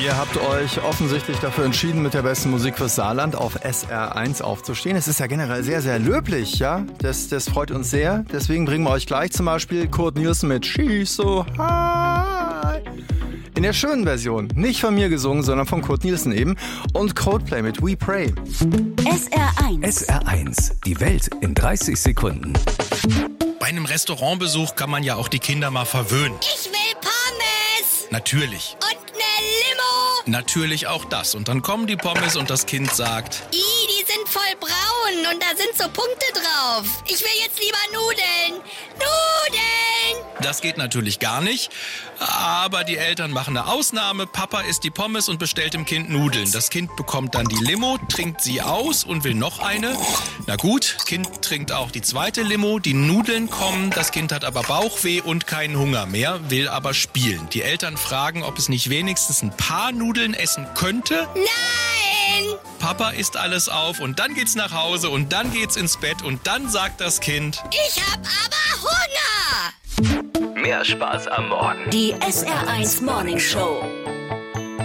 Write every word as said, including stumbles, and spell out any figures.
Ihr habt euch offensichtlich dafür entschieden, mit der besten Musik fürs Saarland auf S R eins aufzustehen. Es ist ja generell sehr, sehr löblich, ja. Das, das freut uns sehr. Deswegen bringen wir euch gleich zum Beispiel Kurt Nielsen mit She's So High. In der schönen Version. Nicht von mir gesungen, sondern von Kurt Nielsen eben. Und Coldplay mit We Pray. S R eins. S R eins. Die Welt in dreißig Sekunden. Bei einem Restaurantbesuch kann man ja auch die Kinder mal verwöhnen. Ich will Pommes. Natürlich. Und eine Limo. Natürlich auch das. Und dann kommen die Pommes und das Kind sagt: Ih, die sind voll braun und da sind so Punkte drauf. Ich will jetzt lieber Nudeln. Nudeln. Das geht natürlich gar nicht. Aber die Eltern machen eine Ausnahme. Papa isst die Pommes und bestellt dem Kind Nudeln. Das Kind bekommt dann die Limo, trinkt sie aus und will noch eine. Na gut, Kind trinkt auch die zweite Limo. Die Nudeln kommen, das Kind hat aber Bauchweh und keinen Hunger mehr, will aber spielen. Die Eltern fragen, ob es nicht wenigstens ein paar Nudeln essen könnte. Nein. Papa isst alles auf und dann geht's nach Hause und dann geht's ins Bett und dann sagt das Kind: Ich hab aber Hunger. Mehr Spaß am Morgen. Die S R eins Morning Show.